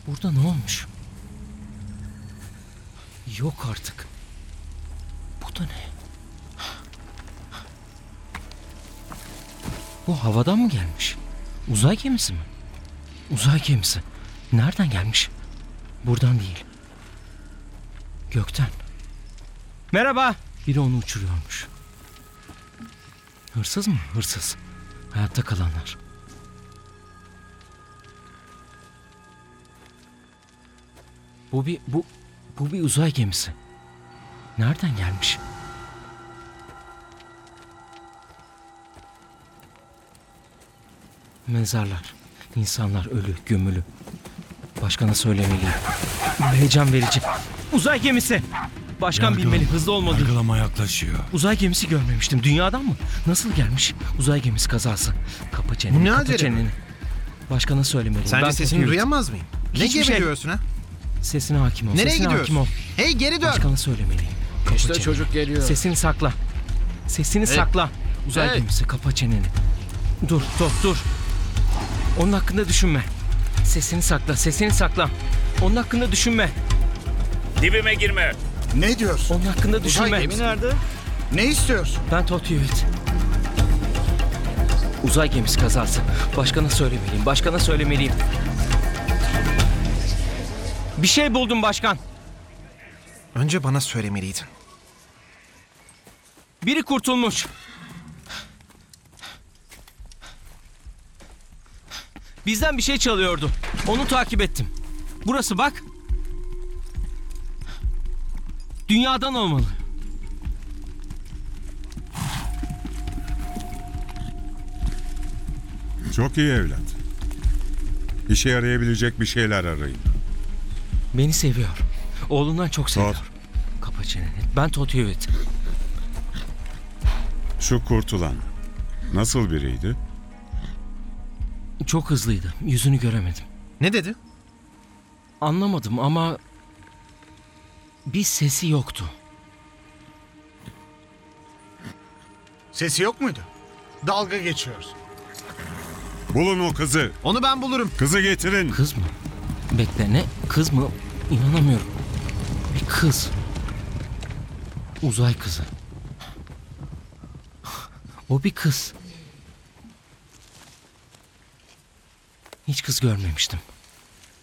Burada ne olmuş? Yok artık. Bu da ne? Bu havadan mı gelmiş? Uzay gemisi mi? Uzay gemisi. Nereden gelmiş? Buradan değil. Gökten. Merhaba. Biri onu uçuruyormuş. Hırsız mı? Hırsız. Hayatta kalanlar. Bu bir uzay gemisi. Nereden gelmiş? Mezarlar. İnsanlar ölü, gömülü. Başkana söylemeliyim. Bu heyecan verici. Uzay gemisi. Başkan bilmeli, hızlı olmalı. Yargılama yaklaşıyor. Uzay gemisi görmemiştim. Dünyadan mı? Nasıl gelmiş? Uzay gemisi kazası. Kapa çeneni, Ne kapa acele çeneni. Başkana söylemeliyim. Sence Ben sesini korkuyorum. duyamaz mıyım? Ne Hiçbir gibi şey. diyorsun ha? Sesine hakim ol. Nereye Sesine gidiyorsun? hakim ol. Hey geri dön. Başkana söylemeliyim. Kapa İşte çeneni. çocuk geliyor. Sesini sakla. Sesini sakla. Uzay Hey. gemisi, kapa çeneni. Dur. Onun hakkında düşünme. Sesini sakla, sesini sakla. Onun hakkında düşünme. Dibime girme. Ne diyorsun? Onun hakkında düşünme. Gemi nerede? Ne istiyorsun? Ben Todd Hewitt. Uzay gemisi kazası. Başkana söylemeliyim, başkana söylemeliyim. Bir şey buldum başkan. Önce bana söylemeliydin. Biri kurtulmuş. Bizden bir şey çalıyordu. Onu takip ettim. Burası bak. Dünyadan olmalı. Çok iyi evlat. İşe yarayabilecek bir şeyler arayın. Beni seviyor. Oğlundan çok seviyor. Todd. Kapa çeneni. Ben Todd Hewitt. Şu kurtulan nasıl biriydi? Çok hızlıydı. Yüzünü göremedim. Ne dedi? Anlamadım ama bir sesi yoktu. Sesi yok muydu? Dalga geçiyoruz. Bulun o kızı. Onu ben bulurum. Kızı getirin. Kız mı? Bekle, ne? Kız mı? İnanamıyorum. Bir kız. Uzay kızı. O bir kız. Hiç kız görmemiştim.